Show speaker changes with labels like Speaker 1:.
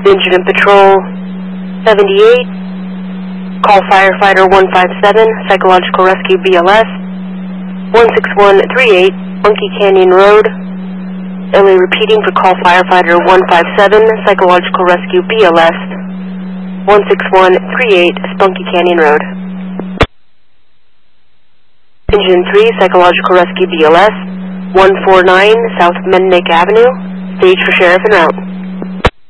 Speaker 1: Incident Patrol 78. Call Firefighter 157, Psychological Rescue BLS. 16138, Monkey Canyon Road. LA repeating for Call Firefighter 157, Psychological Rescue BLS. 16138, Spunky Canyon Road. Engine 3, Psychological Rescue BLS. 149, South Mendick Avenue. Stage for Sheriff en route.